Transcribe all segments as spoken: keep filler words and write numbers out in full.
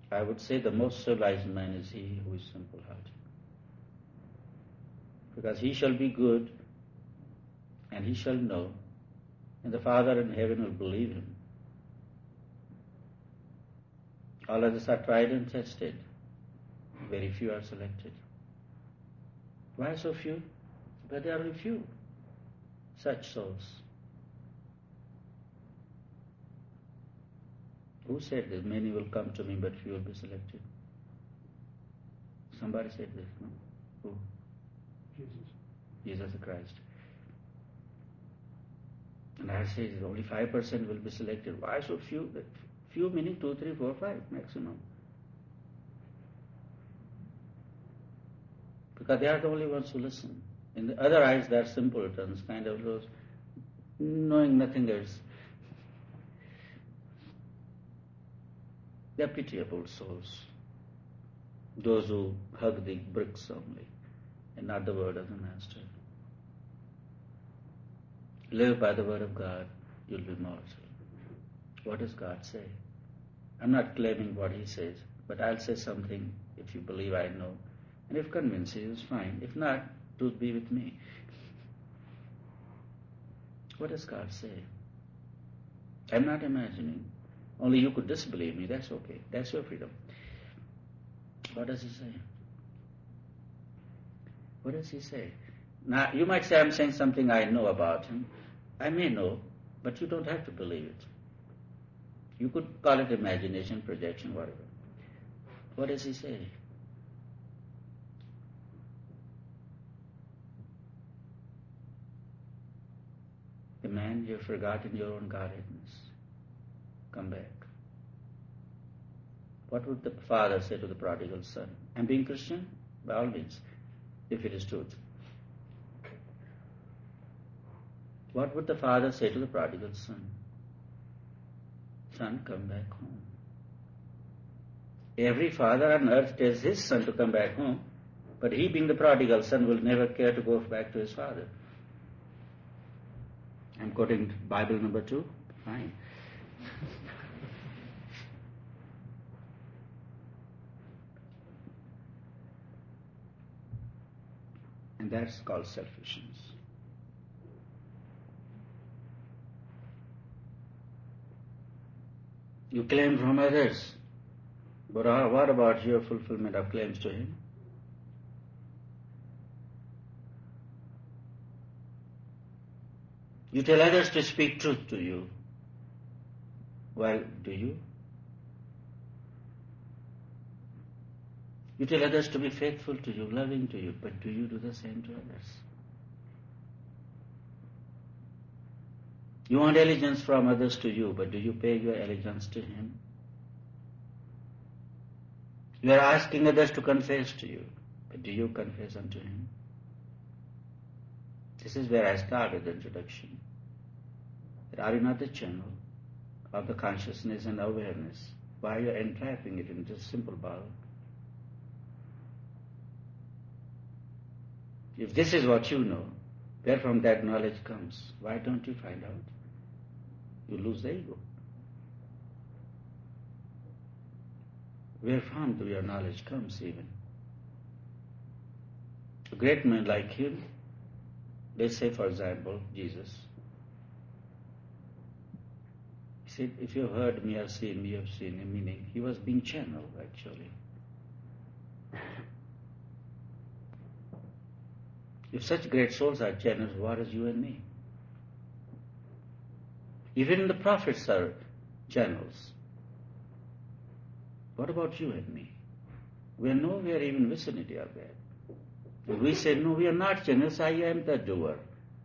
I would say the most civilized man is he who is simple-hearted. Because he shall be good, and he shall know, and the Father in heaven will believe him. All others are tried and tested. Very few are selected. Why so few? But there are only few such souls. Who said this? Many will come to me, but few will be selected. Somebody said this, no? Who? Jesus. Jesus Christ. And I say only five percent will be selected. Why so few? Few meaning two, three, four, five maximum. Because they are the only ones who listen. In the other eyes, they are simpletons, kind of those knowing nothing else. They are pitiable souls. Those who hug the bricks only, and not the word of the Master. Live by the word of God, you'll be mortal. What does God say? I'm not claiming what He says, but I'll say something if you believe I know. And if convinced, it's fine. If not, truth be with me. What does God say? I'm not imagining. Only you could disbelieve me. That's okay. That's your freedom. What does He say? What does He say? Now, you might say I'm saying something I know about Him. I may know, but you don't have to believe it. You could call it imagination, projection, whatever. What does He say? The man, you've forgotten your own Godheadness. Come back. What would the father say to the prodigal son? I'm being Christian? By all means, if it is truth. What would the father say to the prodigal son? Son, come back home. Every father on earth tells his son to come back home, but he, being the prodigal son, will never care to go back to his father. I'm quoting Bible number two. Fine. And that's called selfishness. You claim from others, but what about your fulfillment of claims to Him? You tell others to speak truth to you. Well, do you? You tell others to be faithful to you, loving to you, but do you do the same to others? You want allegiance from others to you, but do you pay your allegiance to Him? You are asking others to confess to you, but do you confess unto Him? This is where I started the introduction. That are you not the channel of the consciousness and awareness? Why are you entrapping it in just simple bottle? If this is what you know, where from that knowledge comes, why don't you find out? You lose the ego. Where from do your knowledge comes even? A great man like him, let's say for example, Jesus, he said, if you have heard me or seen me, you have seen him, meaning he was being channeled actually. If such great souls are channels, what is you and me? Even the prophets are channels. What about you and me? We are nowhere even vicinity of that. If we say, no, we are not channels, I am the doer.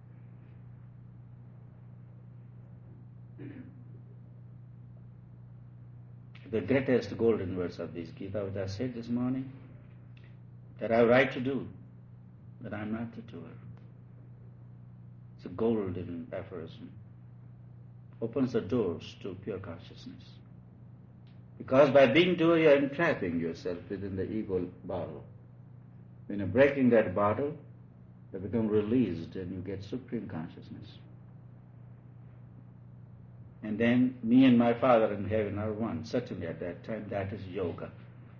The greatest golden words of this Gita, which I said this morning, that I have right to do, but I am not the doer. It's a golden aphorism. Opens the doors to pure consciousness. Because by being doer, you are entrapping yourself within the ego bottle. When you're breaking that bottle, you become released and you get supreme consciousness. And then me and my Father in heaven are one. Certainly at that time that is yoga.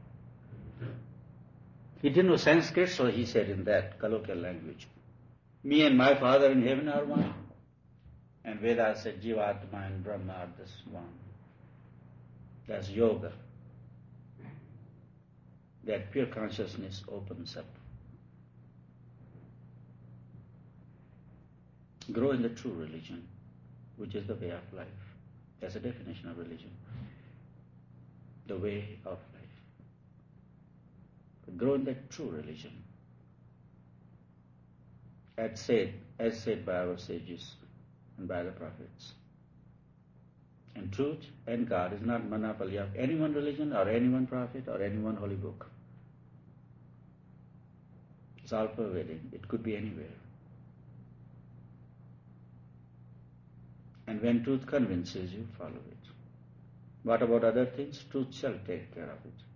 He didn't know Sanskrit, so he said in that colloquial language, me and my Father in heaven are one. And Vedas said Jivatma and Brahma are this one. That's yoga. That pure consciousness opens up. Grow in the true religion, which is the way of life. That's a definition of religion. The way of life. Grow in that true religion. As said, as said by our sages and by the prophets. And truth and God is not monopoly of any one religion or any one prophet or any one holy book. It's all pervading. It could be anywhere. And when truth convinces you, follow it. What about other things? Truth shall take care of it.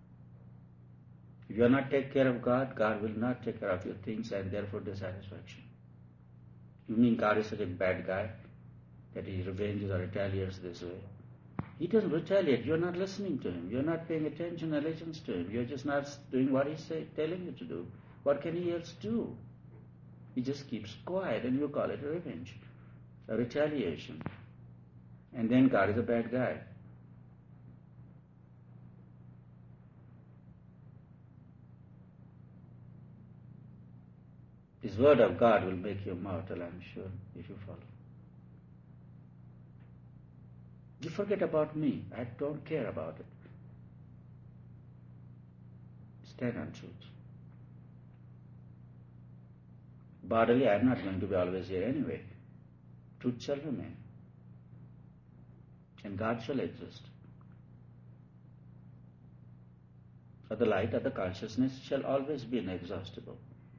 If you are not take care of God, God will not take care of your things and therefore dissatisfaction. You mean God is such a bad guy that he revenges or retaliates this way? He doesn't retaliate. You're not listening to him. You're not paying attention, allegiance to him. You're just not doing what he's say, telling you to do. What can he else do? He just keeps quiet and you call it a revenge, a retaliation. And then God is a bad guy. This word of God will make you mortal, I'm sure, if you follow. You forget about me. I don't care about it. Stand on truth. Bodily, I'm not going to be always here anyway. Truth shall remain. And God shall exist. For the light of the consciousness shall always be inexhaustible.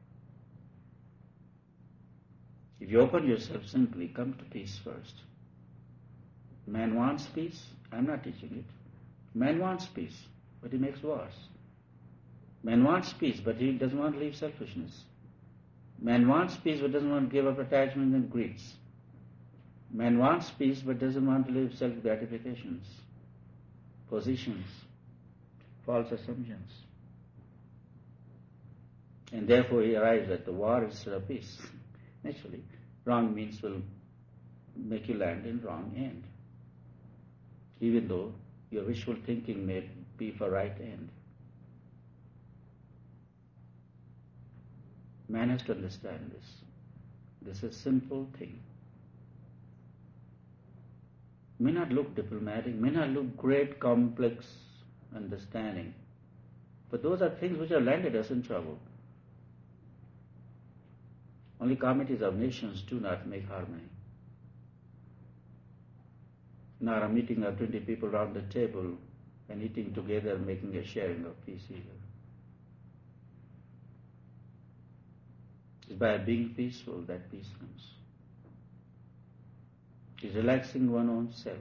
If you open yourself simply, come to peace first. Man wants peace. I'm not teaching it. Man wants peace, but he makes wars. Man wants peace, but he doesn't want to leave selfishness. Man wants peace, but doesn't want to give up attachment and greeds. Man wants peace, but doesn't want to live self-gratifications, positions, false assumptions. And therefore he arrives at the war instead of peace. Naturally, wrong means will make you land in wrong end, even though your wishful thinking may be for right end. Man has to understand this. This is a simple thing. May not look diplomatic, may not look great, complex understanding, but those are things which have landed us in trouble. Only committees of nations do not make harmony. Not a meeting of twenty people around the table and eating together, making a sharing of peace either. It's by being peaceful that peace comes. It's relaxing one's own self.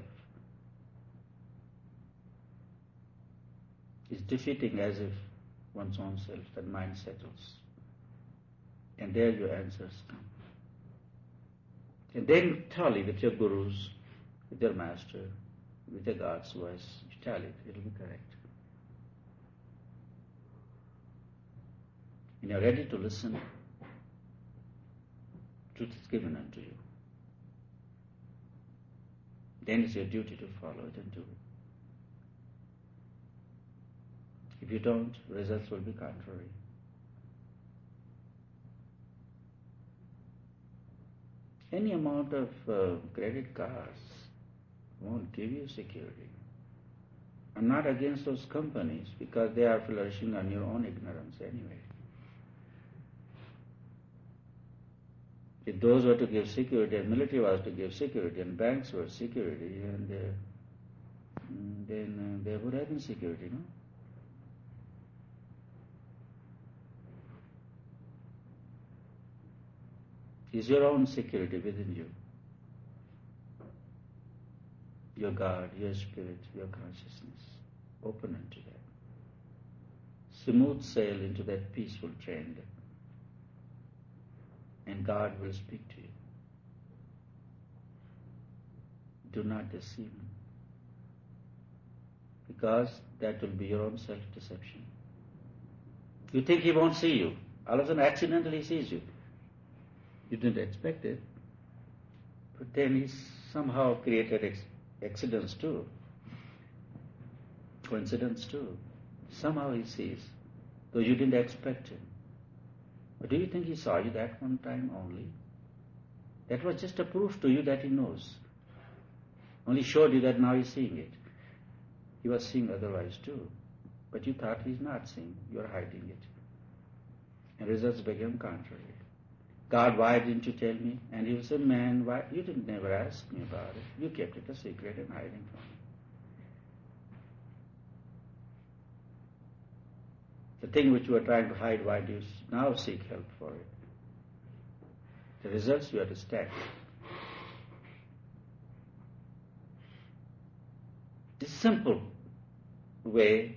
It's defeating as if one's own self, that mind settles. And there your answers come. And then you tally with your gurus, with your master, with your God's voice. You tally it, it will be correct. And you're ready to listen. Truth is given unto you. Then it's your duty to follow it and do it. If you don't, results will be contrary. Any amount of uh, credit cards won't give you security. I'm not against those companies because they are flourishing on your own ignorance anyway. If those were to give security, and military was to give security, and banks were security, and uh, then uh, there would have been security, no? Is your own security within you? Your God, your spirit, your consciousness. Open unto that. Smooth sail into that peaceful trend. And God will speak to you. Do not deceive him. Because that will be your own self-deception. You think he won't see you. All of a sudden, accidentally he sees you. You didn't expect it. But then he somehow created ex- accidents too. Coincidence too. Somehow he sees, though you didn't expect him. But do you think he saw you that one time only? That was just a proof to you that he knows. Only showed you that now he's seeing it. He was seeing otherwise too. But you thought he's not seeing. You're hiding it. And results became contrary. God, why didn't you tell me? And he will say, man, why? You didn't never ask me about it. You kept it a secret and hiding from me. The thing which you are trying to hide, why do you now seek help for it? The results you have to stack. This simple way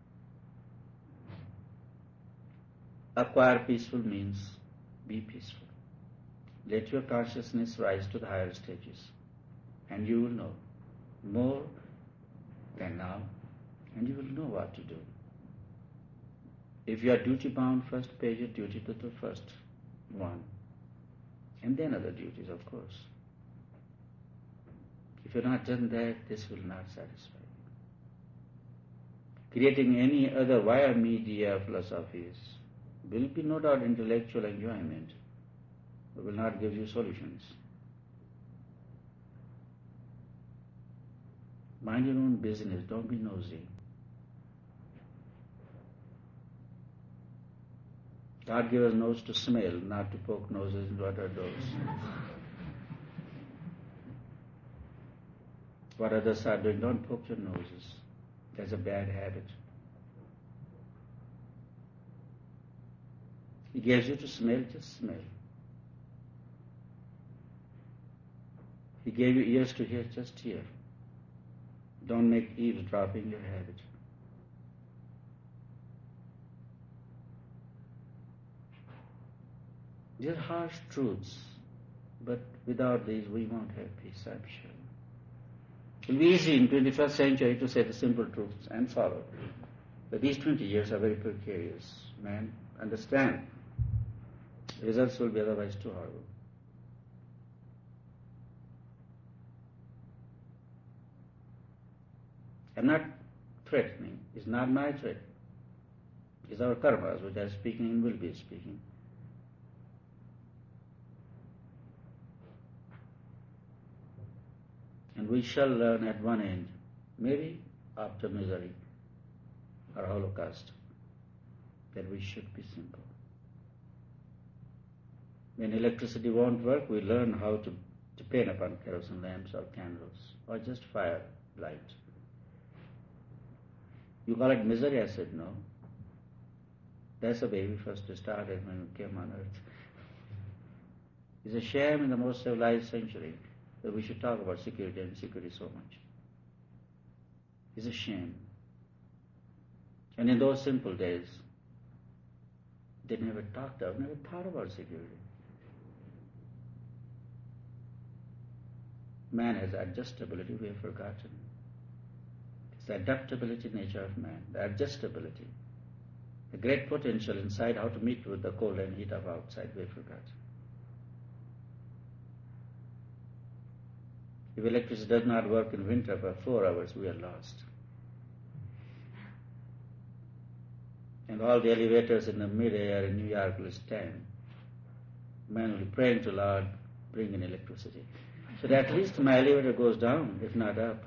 acquire peaceful means be peaceful. Let your consciousness rise to the higher stages, and you will know more than now, and you will know what to do. If you are duty bound, first pay your duty to the first one, and then other duties, of course. If you're not done that, this will not satisfy you. Creating any other via media philosophies will be no doubt intellectual enjoyment, but will not give you solutions. Mind your own business, don't be nosy. God gave us nose to smell, not to poke noses into other doors. What others are doing, don't poke your noses. That's a bad habit. He gives you to smell, just smell. He gave you ears to hear, just hear. Don't make eavesdropping your habit. These are harsh truths, but without these we won't have peace, I'm sure. It will be easy in twenty-first century to say the simple truths and follow. But these twenty years are very precarious. Man, understand. Results will be otherwise too horrible. I'm not threatening. It's not my threat. It's our karmas which are speaking and will be speaking. And we shall learn at one end, maybe after misery or Holocaust, that we should be simple. When electricity won't work, we learn how to depend upon kerosene lamps or candles or just fire light. You call it misery? I said no. That's the way we first started when we came on earth. It's a shame in the most civilized century that we should talk about security and security so much. It's a shame. And in those simple days, they never talked about, never thought about security. Man has adjustability, we have forgotten. It's the adaptability nature of man, the adjustability. The great potential inside how to meet with the cold and heat of outside, we have forgotten. If electricity does not work in winter for four hours, we are lost. And all the elevators in the mid-air in New York will stand. Man will be praying to Lord, bring in electricity. So that at least my elevator goes down, if not up.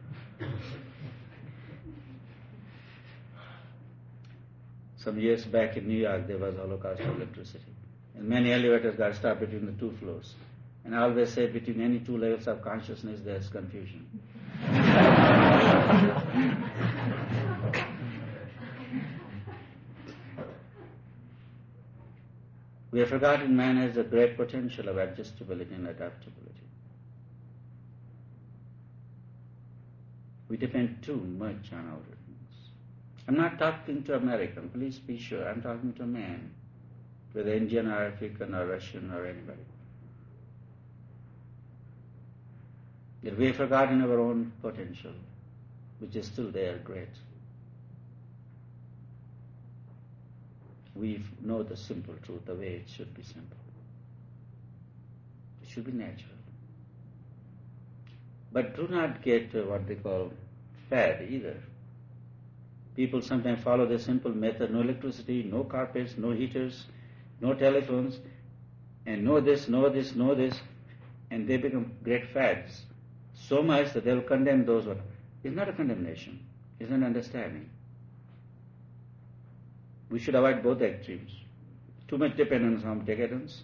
Some years back in New York, there was a Holocaust of electricity. And many elevators got stopped between the two floors. And I always say between any two levels of consciousness, there's confusion. We have forgotten man has a great potential of adjustability and adaptability. We depend too much on outer things. I'm not talking to American, please be sure. I'm talking to man, whether Indian or African or Russian or anybody. That we have forgotten our own potential, which is still there, great. We know the simple truth, the way it should be simple. It should be natural. But do not get uh, what they call fad either. People sometimes follow the simple method, no electricity, no carpets, no heaters, no telephones, and know this, know this, know this, and they become great fads. So much that they will condemn those who are. It's not a condemnation, it's an understanding. We should avoid both extremes. Too much dependence on decadence.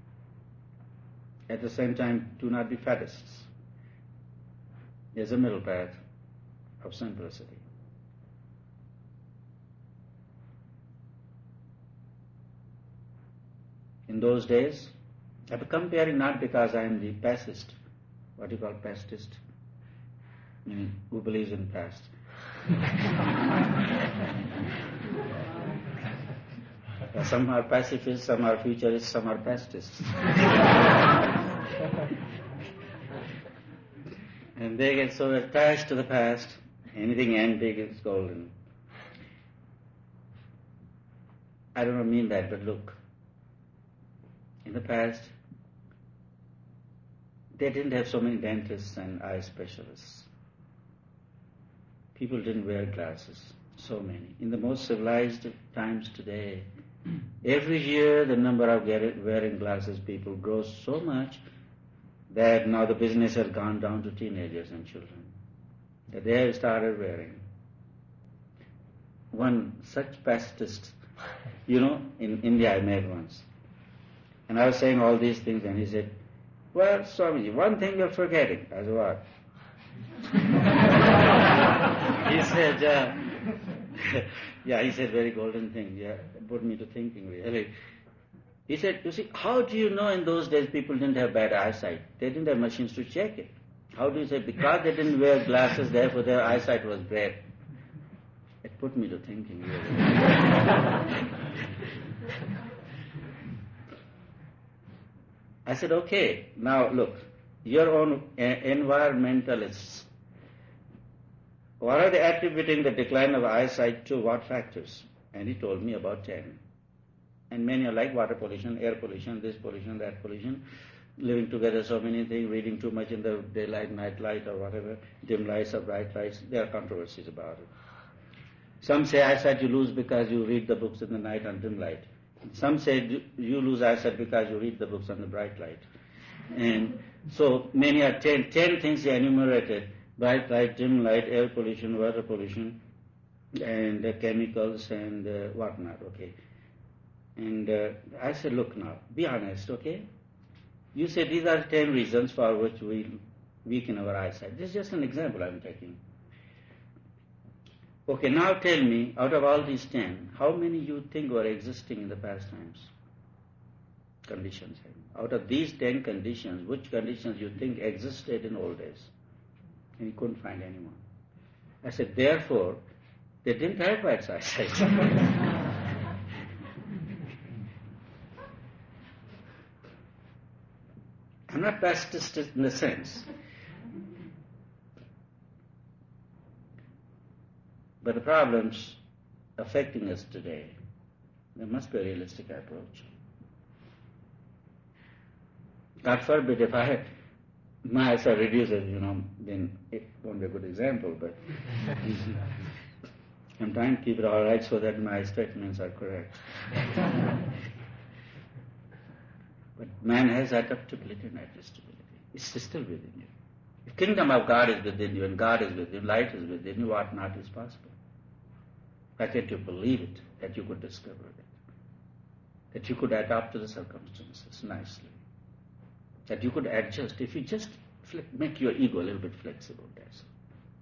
At the same time, do not be faddists. There's a middle path of simplicity. In those days, I'm comparing not because I am the pacifist, what you call pacifist, meaning who believes in past. Some are pacifists, some are futurists, some are pacifists. And they get so attached to the past, anything antique is golden. I don't mean that, but look, in the past, they didn't have so many dentists and eye specialists. People didn't wear glasses, so many. In the most civilized times today, every year the number of wearing glasses people grows so much that now the business has gone down to teenagers and children. That they have started wearing. One such pacifist, you know, in India I met once. And I was saying all these things and he said, well, Swamiji, one thing you're forgetting. I said, what? He said, uh, yeah, he said very golden thing. Yeah, it put me to thinking really. He said, you see, how do you know in those days people didn't have bad eyesight? They didn't have machines to check it. How do you say, because they didn't wear glasses, therefore their eyesight was great? It put me to thinking really. I said, okay, now look, your own uh, environmentalists, what are they attributing the decline of eyesight to? What factors? And he told me about ten. And many are like water pollution, air pollution, this pollution, that pollution, living together, so many things, reading too much in the daylight, night light or whatever, dim lights or bright lights. There are controversies about it. Some say eyesight you lose because you read the books in the night on dim light. Some say you lose eyesight because you read the books on the bright light. And so many are ten, ten things they enumerated: bright light, dim light, air pollution, water pollution, and uh, chemicals and uh, whatnot, okay. And uh, I said, look now, be honest, okay. You say these are ten reasons for which we weaken our eyesight. This is just an example I'm taking. Okay, now tell me, out of all these ten, how many you think were existing in the past times? Conditions. Out of these ten conditions, which conditions you think existed in old days? And he couldn't find anyone. I said, therefore, they didn't have bad eyesight. I'm not pacifist in the sense. But the problems affecting us today, there must be a realistic approach. God forbid if I had my eyes are reduced, you know, then it won't be a good example, but I'm trying to keep it all right so that my statements are correct. But man has adaptability and adjustability. It's still within you. If kingdom of God is within you and God is within you, light is within you, what not is possible. Why can't you believe it, that you could discover it? That you could adapt to the circumstances nicely. That you could adjust. If you just make your ego a little bit flexible, that's all.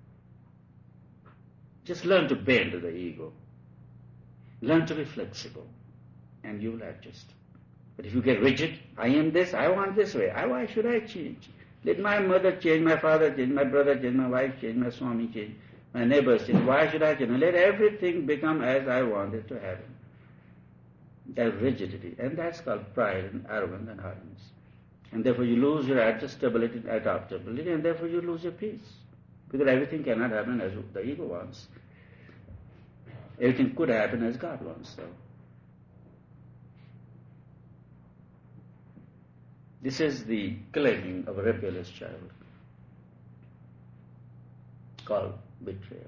Just learn to bend the ego. Learn to be flexible, and you will adjust. But if you get rigid, I am this, I want this way, I, why should I change? Let my mother change, my father change, my brother change, my wife change, my Swami change, my neighbors change. Why should I change? Let everything become as I want it to happen. That rigidity. And that's called pride and arrogance and hardness. And therefore you lose your adjustability, adaptability, and therefore you lose your peace. Because everything cannot happen as the ego wants. Everything could happen as God wants, though. This is the claiming of a rebellious child, called betrayal.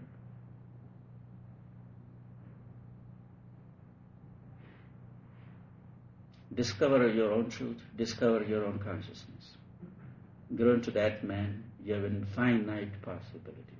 Discover your own truth, discover your own consciousness. Grow into that man, you have infinite possibilities.